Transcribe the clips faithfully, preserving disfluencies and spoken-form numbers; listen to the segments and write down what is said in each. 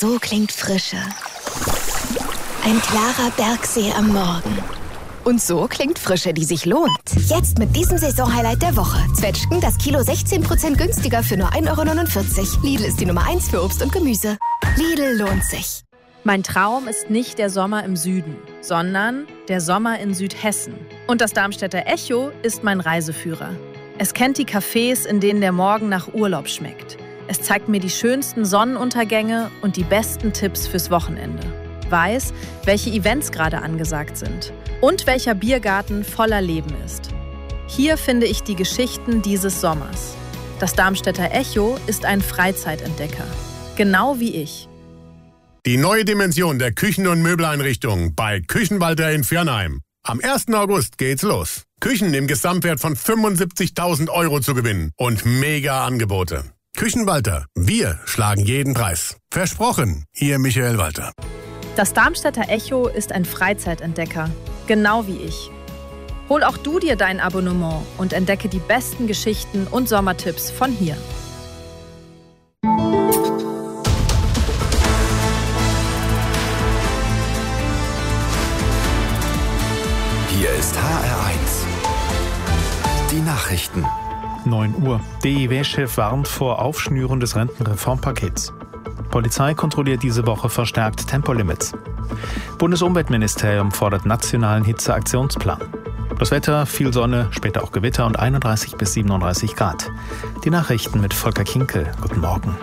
So klingt Frische. Ein klarer Bergsee am Morgen. Und so klingt Frische, die sich lohnt. Jetzt mit diesem Saisonhighlight der Woche. Zwetschgen, das Kilo sechzehn Prozent günstiger für nur ein Euro neunundvierzig. Lidl ist die Nummer eins für Obst und Gemüse. Lidl lohnt sich. Mein Traum ist nicht der Sommer im Süden, sondern der Sommer in Südhessen. Und das Darmstädter Echo ist mein Reiseführer. Es kennt die Cafés, in denen der Morgen nach Urlaub schmeckt. Es zeigt mir die schönsten Sonnenuntergänge und die besten Tipps fürs Wochenende. Weiß, welche Events gerade angesagt sind und welcher Biergarten voller Leben ist. Hier finde ich die Geschichten dieses Sommers. Das Darmstädter Echo ist ein Freizeitentdecker, genau wie ich. Die neue Dimension der Küchen- und Möbeleinrichtungen bei Küchenwalter in Viernheim. Am ersten August geht's los. Küchen im Gesamtwert von fünfundsiebzigtausend Euro zu gewinnen und mega Angebote. Küchenwalter, wir schlagen jeden Preis. Versprochen, Ihr Michael Walter. Das Darmstädter Echo ist ein Freizeitentdecker, genau wie ich. Hol auch du dir dein Abonnement und entdecke die besten Geschichten und Sommertipps von hier. Hier ist H R eins. Die Nachrichten. neun Uhr. D I W-Chef warnt vor Aufschnüren des Rentenreformpakets. Polizei kontrolliert diese Woche verstärkt Tempolimits. Bundesumweltministerium fordert nationalen Hitzeaktionsplan. Das Wetter, viel Sonne, später auch Gewitter und einunddreißig bis siebenunddreißig Grad. Die Nachrichten mit Volker Kinkel. Guten Morgen.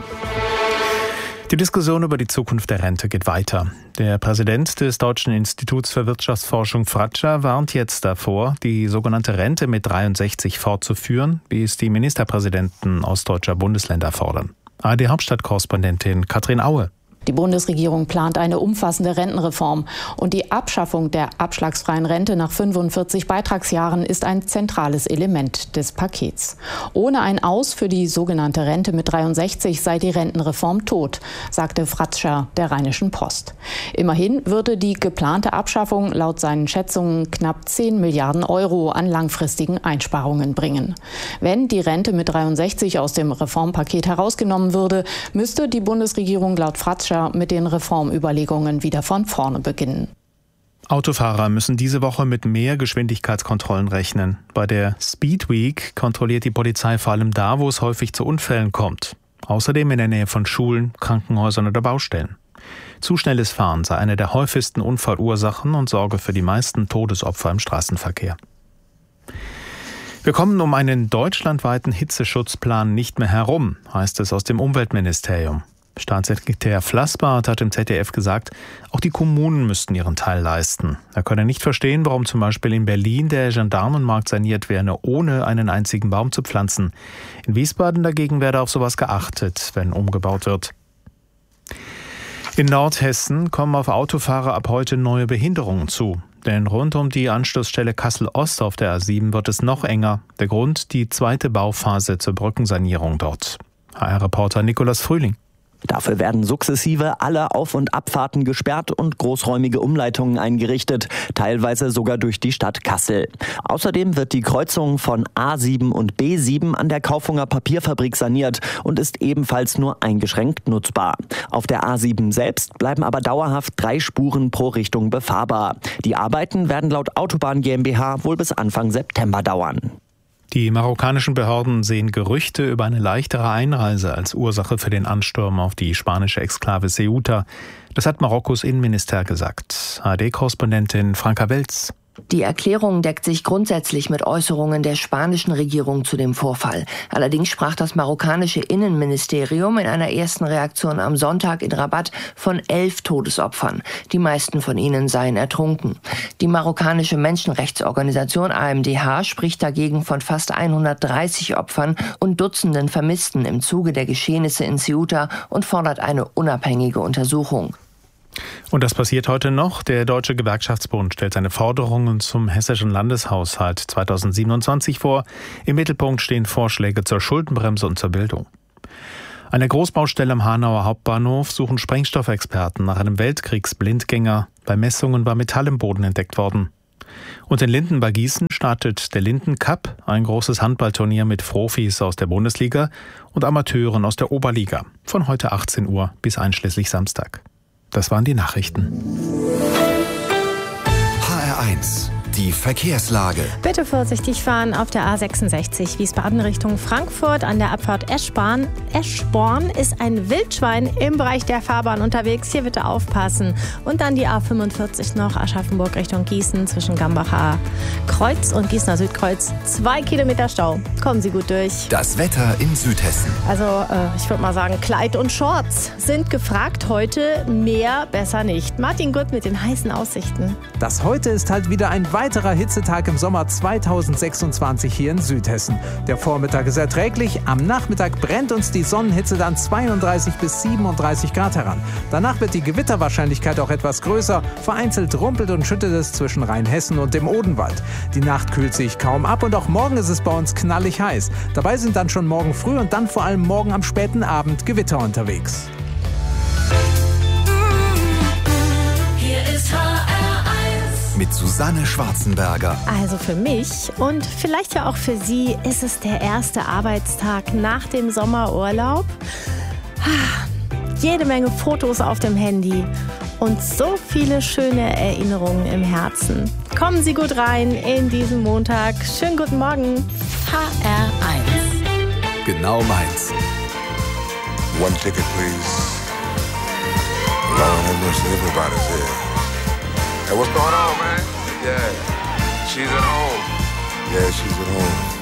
Die Diskussion über die Zukunft der Rente geht weiter. Der Präsident des Deutschen Instituts für Wirtschaftsforschung Fratscher warnt jetzt davor, die sogenannte Rente mit dreiundsechzig fortzuführen, wie es die Ministerpräsidenten ostdeutscher Bundesländer fordern. A R D-Hauptstadtkorrespondentin Katrin Aue. Die Bundesregierung plant eine umfassende Rentenreform und die Abschaffung der abschlagsfreien Rente nach fünfundvierzig Beitragsjahren ist ein zentrales Element des Pakets. Ohne ein Aus für die sogenannte Rente mit dreiundsechzig sei die Rentenreform tot, sagte Fratscher der Rheinischen Post. Immerhin würde die geplante Abschaffung laut seinen Schätzungen knapp zehn Milliarden Euro an langfristigen Einsparungen bringen. Wenn die Rente mit dreiundsechzig aus dem Reformpaket herausgenommen würde, müsste die Bundesregierung laut Fratscher mit den Reformüberlegungen wieder von vorne beginnen. Autofahrer müssen diese Woche mit mehr Geschwindigkeitskontrollen rechnen. Bei der Speed Week kontrolliert die Polizei vor allem da, wo es häufig zu Unfällen kommt. Außerdem in der Nähe von Schulen, Krankenhäusern oder Baustellen. Zu schnelles Fahren sei eine der häufigsten Unfallursachen und sorge für die meisten Todesopfer im Straßenverkehr. Wir kommen um einen deutschlandweiten Hitzeschutzplan nicht mehr herum, heißt es aus dem Umweltministerium. Staatssekretär Flassbart hat im Z D F gesagt, auch die Kommunen müssten ihren Teil leisten. Er könne nicht verstehen, warum zum Beispiel in Berlin der Gendarmenmarkt saniert werde, ohne einen einzigen Baum zu pflanzen. In Wiesbaden dagegen werde auf sowas geachtet, wenn umgebaut wird. In Nordhessen kommen auf Autofahrer ab heute neue Behinderungen zu. Denn rund um die Anschlussstelle Kassel-Ost auf der A sieben wird es noch enger. Der Grund, die zweite Bauphase zur Brückensanierung dort. H R-Reporter Nikolaus Frühling. Dafür werden sukzessive alle Auf- und Abfahrten gesperrt und großräumige Umleitungen eingerichtet, teilweise sogar durch die Stadt Kassel. Außerdem wird die Kreuzung von A sieben und B sieben an der Kaufunger Papierfabrik saniert und ist ebenfalls nur eingeschränkt nutzbar. Auf der A sieben selbst bleiben aber dauerhaft drei Spuren pro Richtung befahrbar. Die Arbeiten werden laut Autobahn GmbH wohl bis Anfang September dauern. Die marokkanischen Behörden sehen Gerüchte über eine leichtere Einreise als Ursache für den Ansturm auf die spanische Exklave Ceuta. Das hat Marokkos Innenminister gesagt. A R D-Korrespondentin Franka Welz. Die Erklärung deckt sich grundsätzlich mit Äußerungen der spanischen Regierung zu dem Vorfall. Allerdings sprach das marokkanische Innenministerium in einer ersten Reaktion am Sonntag in Rabat von elf Todesopfern. Die meisten von ihnen seien ertrunken. Die marokkanische Menschenrechtsorganisation A M D H spricht dagegen von fast hundertdreißig Opfern und Dutzenden Vermissten im Zuge der Geschehnisse in Ceuta und fordert eine unabhängige Untersuchung. Und das passiert heute noch. Der Deutsche Gewerkschaftsbund stellt seine Forderungen zum hessischen Landeshaushalt zweitausendsiebenundzwanzig vor. Im Mittelpunkt stehen Vorschläge zur Schuldenbremse und zur Bildung. An der Großbaustelle am Hanauer Hauptbahnhof suchen Sprengstoffexperten nach einem Weltkriegsblindgänger. Bei Messungen war Metall im Boden entdeckt worden. Und in Linden bei Gießen startet der Linden Cup, ein großes Handballturnier mit Profis aus der Bundesliga und Amateuren aus der Oberliga. Von heute achtzehn Uhr bis einschließlich Samstag. Das waren die Nachrichten. H R eins, die Verkehrslage. Bitte vorsichtig fahren auf der A sechsundsechzig Wiesbaden Richtung Frankfurt. An der Abfahrt Eschborn. Eschborn ist ein Wildschwein im Bereich der Fahrbahn unterwegs. Hier bitte aufpassen. Und dann die A fünfundvierzig noch Aschaffenburg Richtung Gießen zwischen Gambacher Kreuz und Gießener Südkreuz. Zwei Kilometer Stau. Kommen Sie gut durch. Das Wetter in Südhessen. Also äh, ich würde mal sagen, Kleid und Shorts sind gefragt heute. Mehr besser nicht. Martin Gutt mit den heißen Aussichten. Das heute ist halt wieder ein weiterer Hitzetag im Sommer zweitausendsechsundzwanzig hier in Südhessen. Der Vormittag ist erträglich, am Nachmittag brennt uns die Sonnenhitze dann zweiunddreißig bis siebenunddreißig Grad heran. Danach wird die Gewitterwahrscheinlichkeit auch etwas größer. Vereinzelt rumpelt und schüttet es zwischen Rheinhessen und dem Odenwald. Die Nacht kühlt sich kaum ab und auch morgen ist es bei uns knallig heiß. Dabei sind dann schon morgen früh und dann vor allem morgen am späten Abend Gewitter unterwegs. Hier ist H R eins mit Susanne Schwarzenberger. Also für mich und vielleicht ja auch für Sie ist es der erste Arbeitstag nach dem Sommerurlaub. Jede Menge Fotos auf dem Handy und so viele schöne Erinnerungen im Herzen. Kommen Sie gut rein in diesen Montag. Schönen guten Morgen. H R eins. Genau meins. One ticket, please. Lord have mercy, everybody's here. Hey, what's going on, man? Yeah, she's at home. Yeah, she's at home.